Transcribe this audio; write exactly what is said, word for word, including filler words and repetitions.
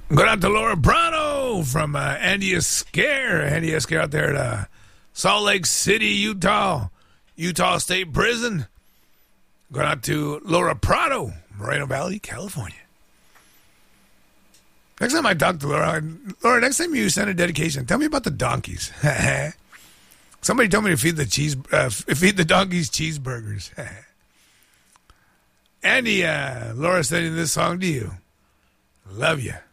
Going out to Laura Brano from uh, Andy Escare. Andy Escare out there at uh, Salt Lake City, Utah, Utah State Prison. Going out to Laura Prado, Moreno Valley, California. Next time I talk to Laura, Laura, next time you send a dedication, tell me about the donkeys. Somebody told me to feed the cheese, uh, feed the donkeys cheeseburgers. Andy, uh, Laura sending this song to you. Love you.